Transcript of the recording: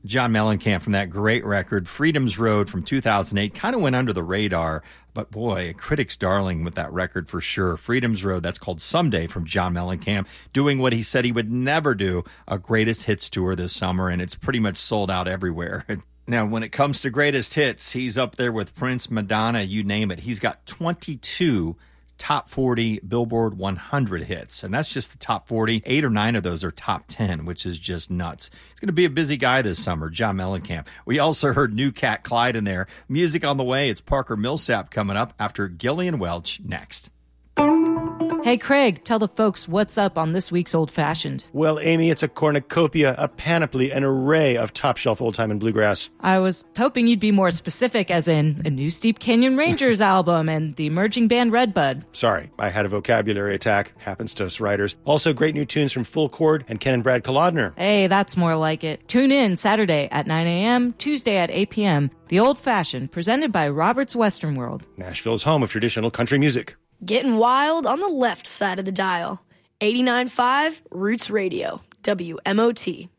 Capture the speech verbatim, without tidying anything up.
John Mellencamp from that great record, Freedom's Road from two thousand eight, kind of went under the radar, but boy, a critic's darling with that record for sure. Freedom's Road, that's called Someday from John Mellencamp, doing what he said he would never do, a greatest hits tour this summer, and it's pretty much sold out everywhere. Now, when it comes to greatest hits, he's up there with Prince, Madonna, you name it. He's got twenty-two top forty Billboard one hundred hits, and that's just the top forty. Eight or nine of those are top ten, which is just nuts. He's going to be a busy guy this summer, John Mellencamp. We also heard New Cat Clyde in there. Music on the way. It's Parker Millsap coming up after Gillian Welch next. Hey, Craig, tell the folks what's up on this week's Old Fashioned. Well, Amy, it's a cornucopia, a panoply, an array of top-shelf old-time and bluegrass. I was hoping you'd be more specific, as in a new Steep Canyon Rangers album and the emerging band Redbud. Sorry, I had a vocabulary attack. Happens to us writers. Also, great new tunes from Full Chord and Ken and Brad Kolodner. Hey, that's more like it. Tune in Saturday at nine a.m., Tuesday at eight p.m., The Old Fashioned, presented by Robert's Western World. Nashville's home of traditional country music. Getting wild on the left side of the dial. eighty-nine point five Roots Radio, W M O T.